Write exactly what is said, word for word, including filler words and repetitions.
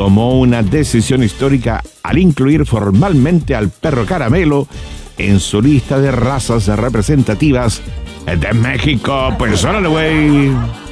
tomó una decisión histórica al incluir formalmente al perro caramelo en su lista de razas representativas de México. Pues órale, güey.